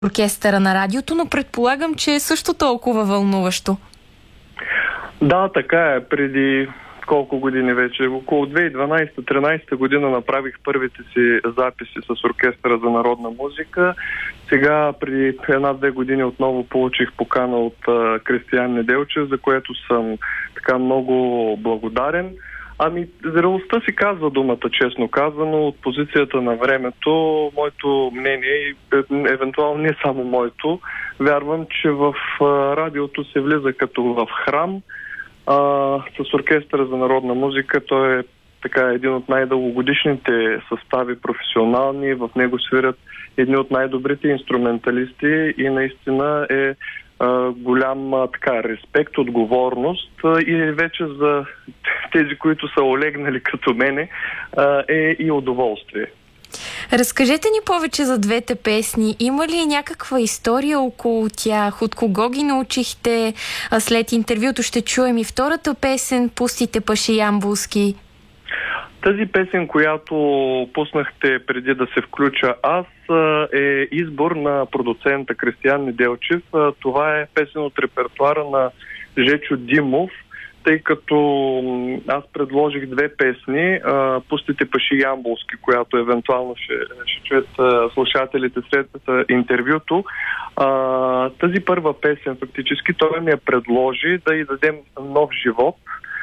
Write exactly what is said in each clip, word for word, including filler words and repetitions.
оркестъра на радиото, но предполагам, че е също толкова вълнуващо. Да, така е. Преди колко години вече? Около две хиляди и дванадесета-тринадесета година направих първите си записи с оркестъра за народна музика. Сега, преди една-две години, отново получих покана от а, Кристиян Неделчев, за което съм така много благодарен. Ами, зрелостта си казва думата, честно казано, от позицията на времето, моето мнение и евентуално не само моето, вярвам, че в а, радиото се влиза като в храм. А, с оркестъра за народна музика той е така един от най-дългогодишните състави професионални, в него свирят едни от най-добрите инструменталисти и наистина е а, голям а, така, респект, отговорност а, и вече за тези, които са олегнали като мене, а, е и удоволствие. Разкажете ни повече за двете песни. Има ли някаква история около тях? От кого ги научихте? А след интервюто ще чуем и втората песен "Пустите паши ямбулски". Тази песен, която пуснахте преди да се включа аз, е избор на продуцента Кристиян Неделчев. Това е песен от репертуара на Жечо Димов, тъй като аз предложих две песни, "Пустите паши ямбулски", която евентуално ще, ще чуят слушателите след интервюто. Тази първа песен, фактически, той ми я предложи да й дадем нов живот.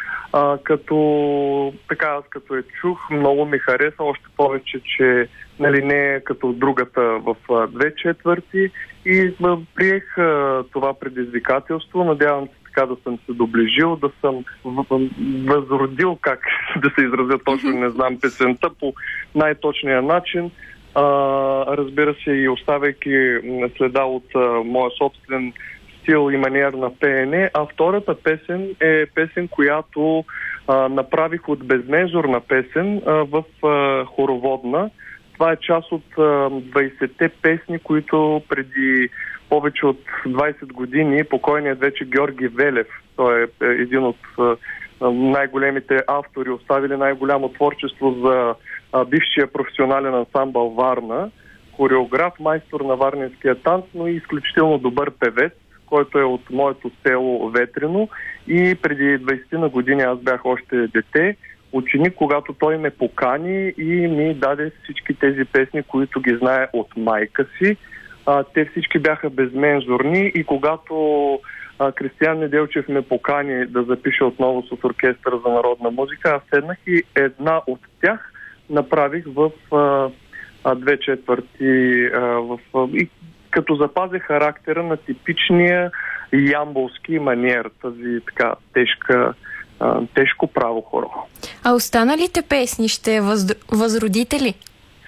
А, като така, аз като я чух, много ми хареса, още повече, че нали, не е като другата в а, две четвърти и а, приех а, това предизвикателство. Надявам се така да съм се доближил, да съм в, възродил, как да се изразя точно, не знам, песента по най-точния начин. А, разбира се, и оставяйки следа от а, моя собствен стил и маниер на пеене, а втората песен е песен, която а, направих от безмензурна песен а, в а, хороводна. Това е част от а, двайсетте песни, които преди повече от двайсет години покойният вече Георги Велев, той е един от а, най-големите автори, оставили най-голямо творчество за а, бившия професионален ансамбъл Варна, хореограф, майстор на варненския танц, но и изключително добър певец, който е от моето село Ветрино, и преди двайсет на години аз бях още дете, ученик, когато той ме покани и ми даде всички тези песни, които ги знае от майка си. А, те всички бяха безмензурни и когато а, Кристиян Неделчев ме покани да запиша отново с оркестъра за народна музика, аз седнах и една от тях направих в а, а, две четвърти а, в, а, и като запазя характера на типичния ямбулски маниер, тази така тежка, а, тежко право хоро. А останалите песни ще въз... възродите ли?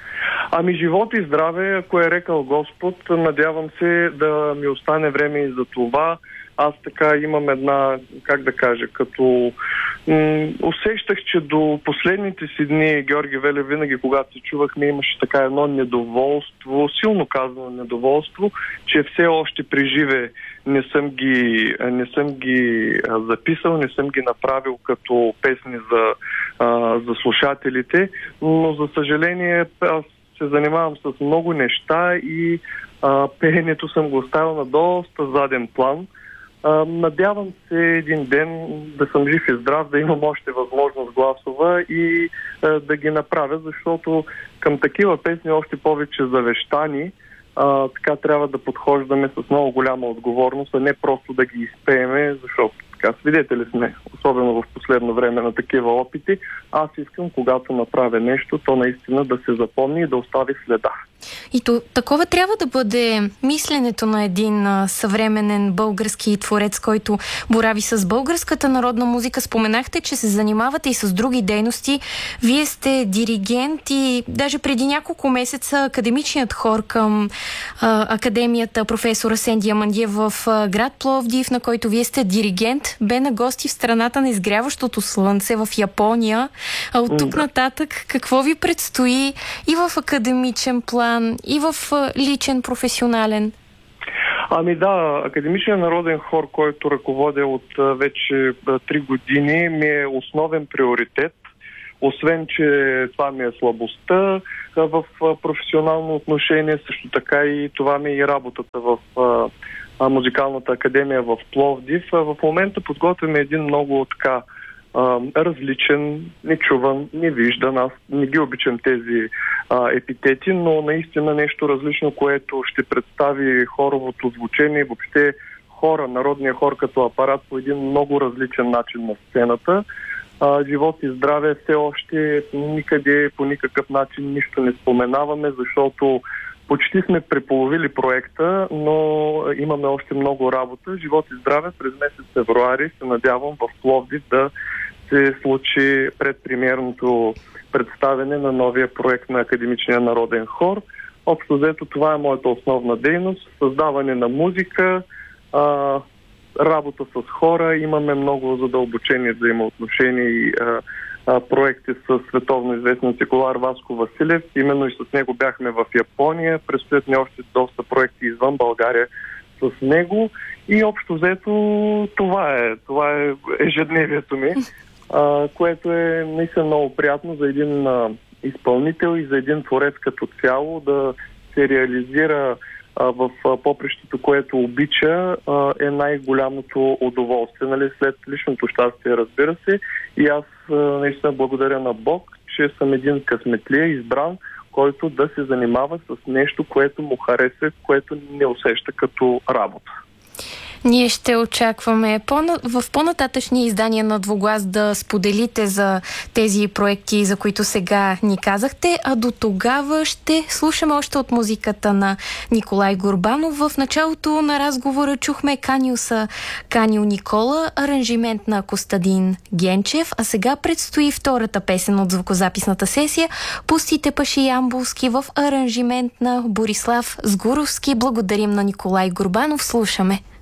Ами живот и здраве, ако е рекал Господ, надявам се да ми остане време и за това. Аз така имам една, как да кажа, като м- усещах, че до последните си дни Георги Велев винаги, когато се чувахме, имаше така едно недоволство, силно казано недоволство, че все още при живе не съм ги, не съм ги а, записал, не съм ги направил като песни за, а, за слушателите, но за съжаление аз се занимавам с много неща и а, пеенето съм го оставил на доста заден план. А, надявам се един ден да съм жив и здрав, да имам още възможност гласова и а, да ги направя, защото към такива песни още повече завещани, а, така трябва да подхождаме с много голяма отговорност, а не просто да ги изпееме, защото така свидетели сме, особено в последно време, на такива опити. Аз искам, когато направя нещо, то наистина да се запомни и да остави следа. И то, такова трябва да бъде мисленето на един а, съвременен български творец, който борави с българската народна музика. Споменахте, че се занимавате и с други дейности. Вие сте диригент и даже преди няколко месеца академичният хор към а, академията професор Асен Диамандиев в а, град Пловдив, на който вие сте диригент, бе на гости в страната на изгряващото слънце в Япония. А от тук нататък какво ви предстои и в академичен план, и в личен, професионален? Ами да, Академичният народен хор, който ръководя от вече три години, ми е основен приоритет. Освен, че това ми е слабостта, в професионално отношение, също така и това ми е и работата в а, музикалната академия в Пловдив. А, в момента подготвяме един много така а, различен, нечуван, невиждан. Аз не ги обичам тези а, епитети, но наистина нещо различно, което ще представи хоровото звучение, въобще хора, народния хор като апарат по един много различен начин на сцената. А, живот и здраве все още никъде по никакъв начин нищо не споменаваме, защото почти сме преполовили проекта, но имаме още много работа. Живот и здраве през месец февруари се надявам в Пловдив да се случи предпремиерното представяне на новия проект на Академичния народен хор. Общо взето това е моята основна дейност. Създаване на музика, а, работа с хора. Имаме много задълбочени взаимоотношения и а, а, проекти с световно известен цигулар Васко Василев. Именно и с него бяхме в Япония. Предстоят ни още доста проекти извън България с него. И общо взето това е, това е ежедневието ми, а, което е наистина много приятно за един а, изпълнител и за един творец като цяло да се реализира в попрището, което обича, е най-голямото удоволствие. Нали? След личното щастие, разбира се. И аз наистина благодаря на Бог, че съм един късметлия избран, който да се занимава с нещо, което му хареса, което не усеща като работа. Ние ще очакваме по- в по-нататъчни издания на Двуглас да споделите за тези проекти, за които сега ни казахте, а до тогава ще слушаме още от музиката на Николай Горбанов. В началото на разговора чухме Каниуса Канил Никола, аранжимент на Костадин Генчев, а сега предстои втората песен от звукозаписната сесия "Пустите паши ямбулски" в аранжимент на Борислав Сгуровски. Благодарим на Николай Горбанов. Слушаме.